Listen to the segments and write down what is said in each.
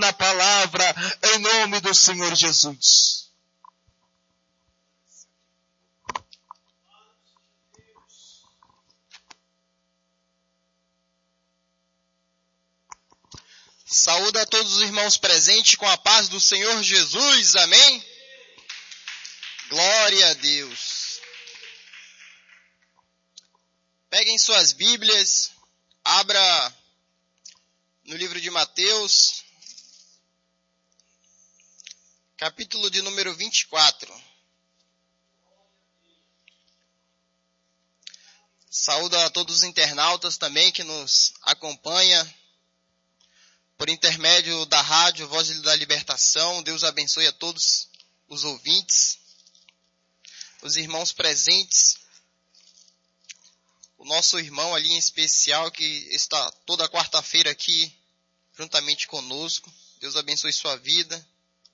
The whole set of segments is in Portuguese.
na palavra, em nome do Senhor Jesus. Saúde a todos os irmãos presentes com a paz do Senhor Jesus, amém? Glória a Deus. Peguem suas Bíblias, abra no livro de Mateus, capítulo de número 24. Saúde a todos os internautas também que nos acompanham por intermédio da rádio Voz da Libertação. Deus abençoe a todos os ouvintes, os irmãos presentes, o nosso irmão ali em especial que está toda quarta-feira aqui juntamente conosco. Deus abençoe sua vida.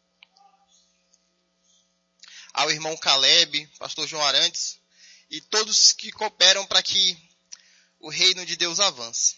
Ao irmão Caleb, pastor João Arantes e todos que cooperam para que o reino de Deus avance.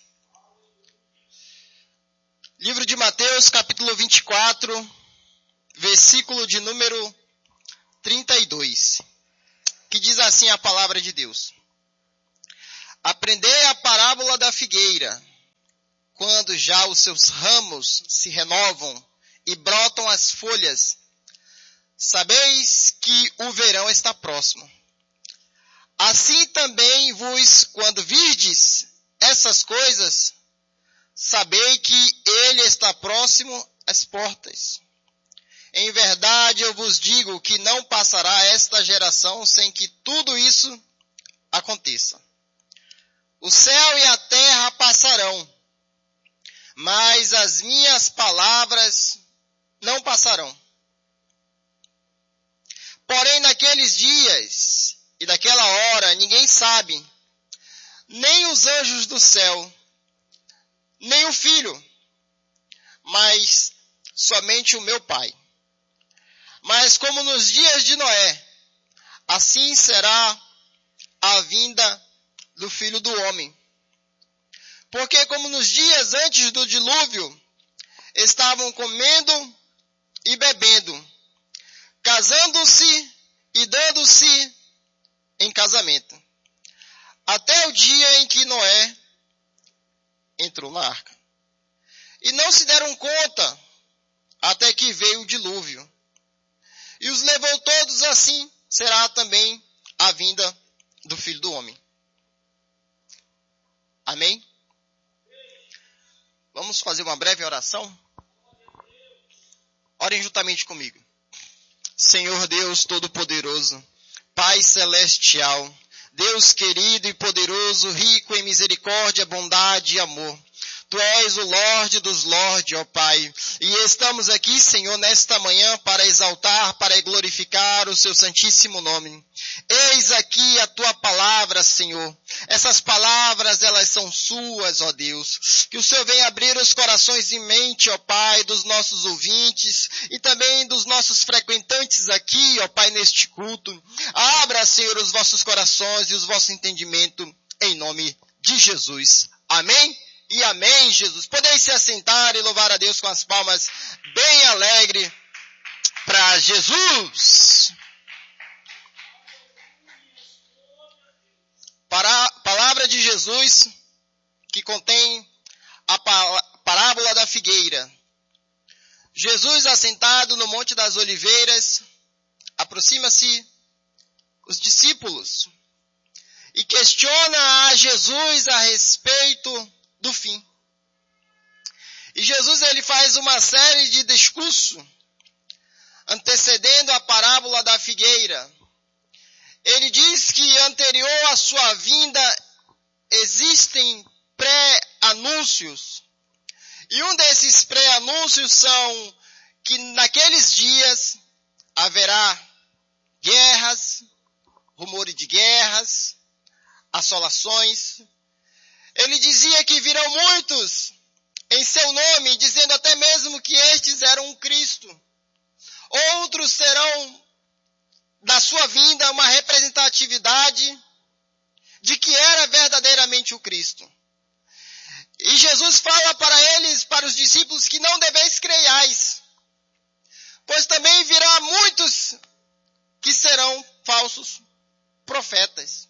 Livro de Mateus, capítulo 24, versículo de número 32, que diz assim a palavra de Deus: Aprendei a parábola da figueira. Quando já os seus ramos se renovam e brotam as folhas, sabeis que o verão está próximo. Assim também vos, quando virdes essas coisas, sabei que ele está próximo às portas. Em verdade eu vos digo que não passará esta geração sem que tudo isso aconteça. O céu e a terra passarão, mas as minhas palavras não passarão. Porém, naqueles dias e daquela hora, ninguém sabe, nem os anjos do céu, nem o Filho, mas somente o meu Pai. Mas como nos dias de Noé, assim será a vinda do Filho do Homem. Porque como nos dias antes do dilúvio, estavam comendo e bebendo, casando-se e dando-se em casamento, até o dia em que Noé entrou na arca. E não se deram conta até que veio o dilúvio. E os levou todos, assim será também a vinda do Filho do Homem. Amém? Vamos fazer uma breve oração? Orem juntamente comigo. Senhor Deus Todo-Poderoso, Pai Celestial, Deus querido e poderoso, rico em misericórdia, bondade e amor. Tu és o Lorde dos Lordes, ó Pai, e estamos aqui, Senhor, nesta manhã para exaltar, para glorificar o Seu santíssimo nome. Eis aqui a Tua palavra, Senhor. Essas palavras, elas são Suas, ó Deus. Que o Senhor venha abrir os corações e mente, ó Pai, dos nossos ouvintes e também dos nossos frequentantes aqui, ó Pai, neste culto. Abra, Senhor, os vossos corações e os vossos entendimentos, em nome de Jesus. Amém? E amém, Jesus. Podeis se assentar e louvar a Deus com as palmas bem alegre para Jesus. Para a palavra de Jesus, que contém a parábola da figueira. Jesus, assentado no Monte das Oliveiras, aproxima-se os discípulos e questiona a Jesus a respeito do fim. E Jesus, ele faz uma série de discursos antecedendo a parábola da figueira. Ele diz que anterior à sua vinda existem pré-anúncios. E um desses pré-anúncios são que naqueles dias haverá guerras, rumores de guerras, assolações. Ele dizia que virão muitos em seu nome, dizendo até mesmo que estes eram um Cristo. Outros serão, da sua vinda, uma representatividade de que era verdadeiramente o Cristo. E Jesus fala para eles, para os discípulos, que não deveis creiais, pois também virá muitos que serão falsos profetas.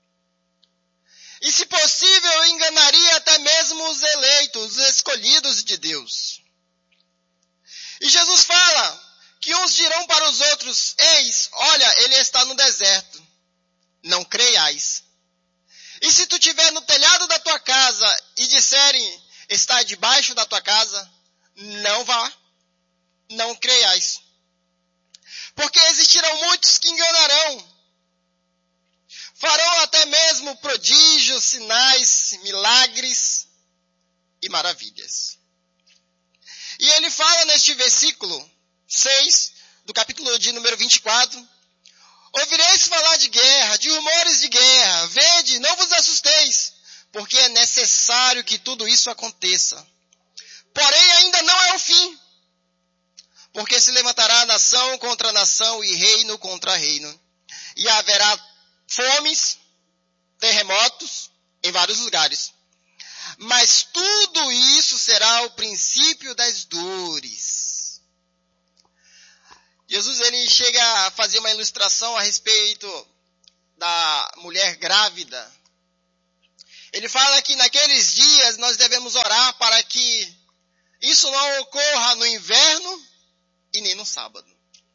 E se possível, enganaria até mesmo os eleitos, os escolhidos de Deus. E Jesus fala que uns dirão para os outros: eis, olha, ele está no deserto, não creiais. E se tu estiver no telhado da tua casa e disserem, está debaixo da tua casa, não vá, não creiais. Porque existirão muitos que enganarão, farão até mesmo prodígios, sinais, milagres e maravilhas. E ele fala neste versículo 6, do capítulo de número 24, ouvireis falar de guerra, de rumores de guerra, vede, não vos assusteis, porque é necessário que tudo isso aconteça. Porém, ainda não é o fim, porque se levantará nação contra nação e reino contra reino, e haverá fomes, terremotos em vários lugares. Mas tudo isso será o princípio das dores. Jesus, ele chega a fazer uma ilustração a respeito da mulher grávida. Ele fala que naqueles dias nós devemos orar para que isso não ocorra no inverno e nem no sábado.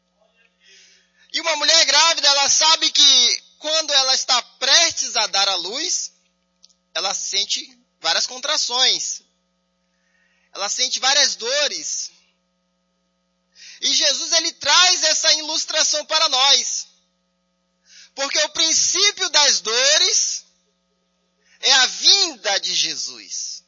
E uma mulher grávida, ela sabe que quando ela está prestes a dar à luz, ela sente várias contrações. Ela sente várias dores. E Jesus, ele traz essa ilustração para nós. Porque o princípio das dores é a vinda de Jesus.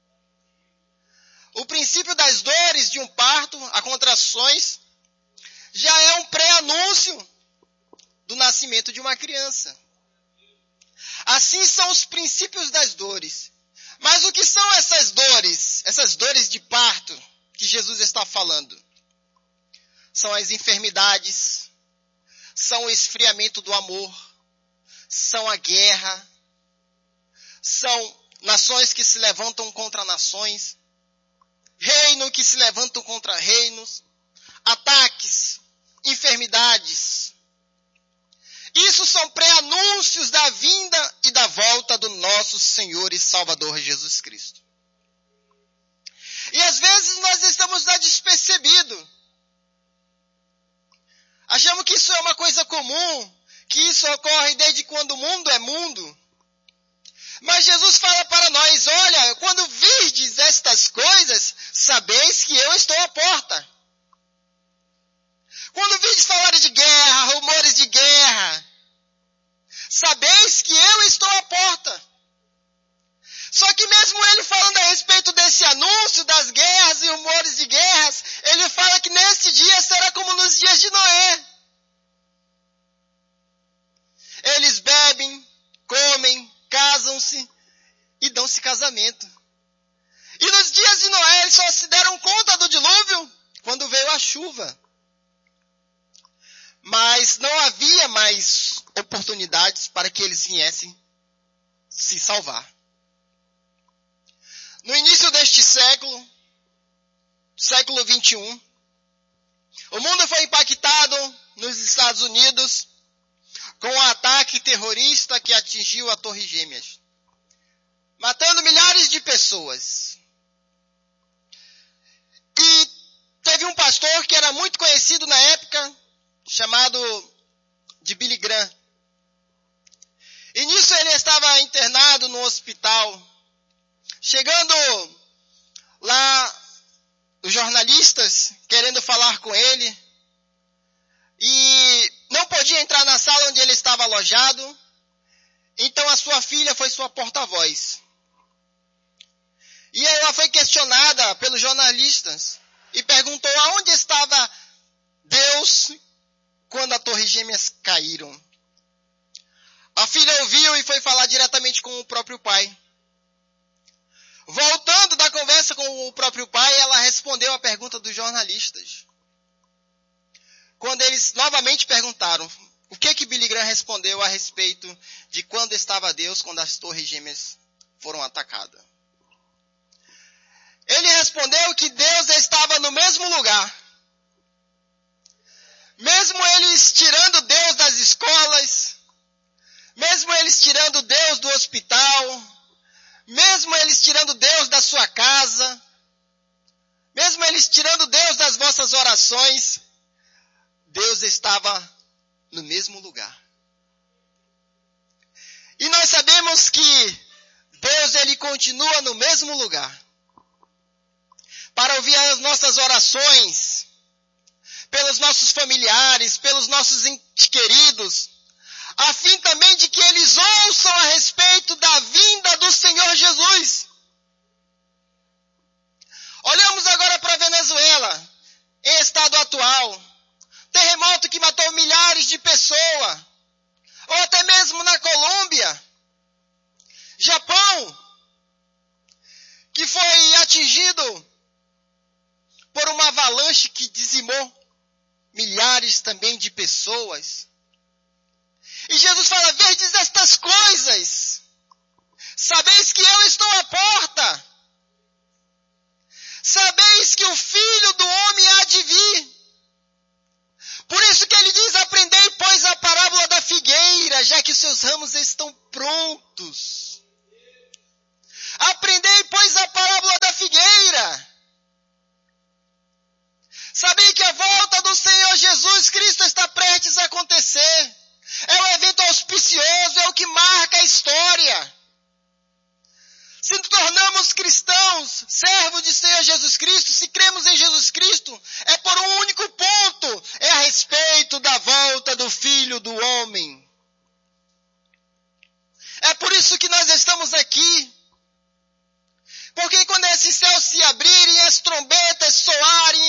O princípio das dores de um parto, a contrações, já é um pré-anúncio do nascimento de uma criança. Assim são os princípios das dores. Mas o que são essas dores? Essas dores de parto que Jesus está falando? São as enfermidades, são o esfriamento do amor, são a guerra, são nações que se levantam contra nações, reino que se levantam contra reinos, ataques, enfermidades. Isso são pré-anúncios da vinda e da volta do nosso Senhor e Salvador Jesus Cristo. E às vezes nós estamos despercebidos. Achamos que isso é uma coisa comum, que isso ocorre desde quando o mundo é mundo. Mas Jesus fala para nós: olha, quando virdes estas coisas, sabeis que eu estou à porta. Quando virdes falar de guerra, rumores de guerra, sabeis que eu estou à porta. Só que mesmo ele falando a respeito desse anúncio das guerras e rumores de guerras, ele fala que nesse dia será como nos dias de Noé. Eles bebem, comem, casam-se e dão-se casamento. E nos dias de Noé eles só se deram conta do dilúvio quando veio a chuva. Mas não havia mais oportunidades para que eles viessem se salvar. No início deste século, século 21, o mundo foi impactado nos Estados Unidos com um ataque terrorista que atingiu a Torre Gêmeas, matando milhares de pessoas. E teve um pastor que era muito conhecido na época, chamado de Billy Graham. E nisso ele estava internado no hospital. Chegando lá, os jornalistas querendo falar com ele, e não podia entrar na sala onde ele estava alojado, então a sua filha foi sua porta-voz. E ela foi questionada pelos jornalistas e perguntou aonde estava Deus quando as Torres Gêmeas caíram. A filha ouviu e foi falar diretamente com o próprio pai. Voltando da conversa com o próprio pai, ela respondeu a pergunta dos jornalistas. Quando eles novamente perguntaram, o que Billy Graham respondeu a respeito de quando estava Deus, quando as Torres Gêmeas foram atacadas. Ele respondeu que Deus estava no mesmo lugar. Mesmo eles tirando Deus das escolas, mesmo eles tirando Deus do hospital, mesmo eles tirando Deus da sua casa, mesmo eles tirando Deus das vossas orações, Deus estava no mesmo lugar. E nós sabemos que Deus, ele continua no mesmo lugar para ouvir as nossas orações, pelos nossos familiares, pelos nossos entes queridos, a fim também de que eles ouçam a respeito da vinda do Senhor Jesus. Olhamos agora para a Venezuela, em estado atual, terremoto que matou milhares de pessoas, ou até mesmo na Colômbia, Japão, que foi atingido por uma avalanche que dizimou milhares também de pessoas. E Jesus fala: verdes estas coisas, sabeis que eu estou à porta, sabeis que o Filho do Homem há de vir. Por isso que ele diz: aprendei, pois, a parábola da figueira, já que seus ramos estão prontos. Aprendei, pois, a parábola da figueira. Sabem que a volta do Senhor Jesus Cristo está prestes a acontecer. É um evento auspicioso, é o que marca a história. Se nos tornamos cristãos, servos de Senhor Jesus Cristo, se cremos em Jesus Cristo, é por um único ponto, é a respeito da volta do Filho do Homem. É por isso que nós estamos aqui.